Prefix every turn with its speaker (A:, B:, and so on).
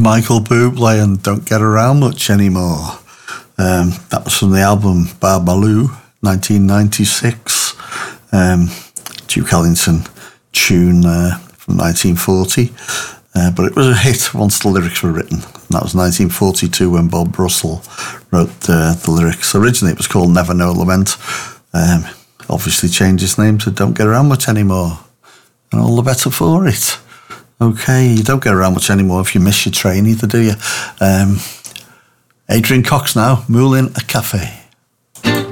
A: Michael Bublé and Don't Get Around Much Anymore. That was from the album Babalu, 1996. Duke Ellington tune from 1940. But it was a hit once the lyrics were written. And that was 1942 when Bob Russell wrote the lyrics. Originally it was called Never Know Lament. Obviously changed its name to Don't Get Around Much Anymore. And all the better for it. Okay, you don't get around much anymore if you miss your train either, do you? Adrian Cox now, Moulin a Cafe.